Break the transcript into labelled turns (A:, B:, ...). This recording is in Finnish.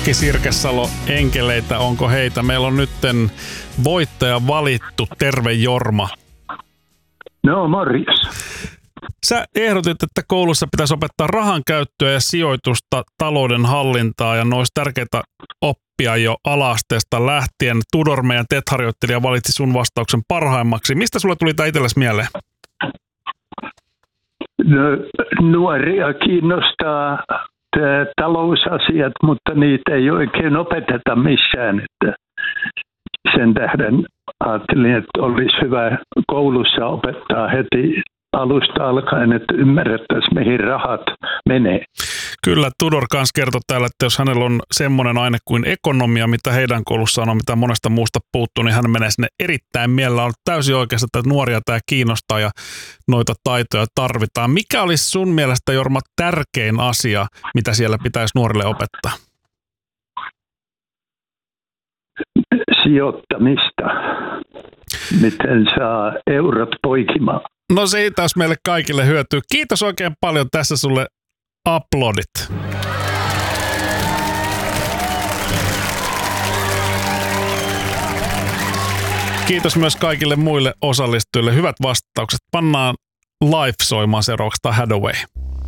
A: Aki Sirkesalo enkeleitä, onko heitä? Meillä on nytten voittaja valittu. Terve Jorma.
B: No morjes.
A: Sä ehdotit, että koulussa pitäisi opettaa rahan käyttöä ja sijoitusta, talouden hallintaa ja ne olisi tärkeitä oppia jo ala-asteesta lähtien. Tudor, meidän TET-harjoittelija, valitsi sun vastauksen parhaimmaksi. Mistä sulle tuli tämä itsellesi mieleen?
B: No, nuoria kiinnostaa talousasiat, mutta niitä ei oikein opeteta missään. Että sen tähden ajattelin, että olisi hyvä koulussa opettaa heti alusta alkaen, että ymmärrettäisiin, mihin rahat menee.
A: Kyllä, Tudor kanssa kertoi täällä, että jos hänellä on semmoinen aine kuin ekonomia, mitä heidän koulussaan on, mitä monesta muusta puuttuu, niin hän menee sinne erittäin mielellä. On täysin oikeassa, että nuoria tämä kiinnostaa ja noita taitoja tarvitaan. Mikä olisi sun mielestä, Jorma, tärkein asia, mitä siellä pitäisi nuorille opettaa?
B: Sijoittamista. Miten saa eurot poikimaan?
A: No siitä olisi meille kaikille hyötyä. Kiitos oikein paljon. Tässä sulle aplodit. Kiitos myös kaikille muille osallistujille. Hyvät vastaukset. Pannaan Live soimaan seuraavaksi Hathaway.